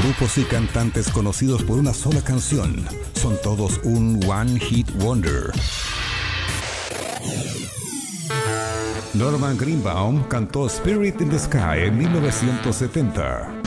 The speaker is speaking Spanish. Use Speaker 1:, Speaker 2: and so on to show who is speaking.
Speaker 1: grupos y cantantes conocidos por una sola canción. Son todos un One Hit Wonder. Norman Greenbaum cantó Spirit in the Sky en 1970.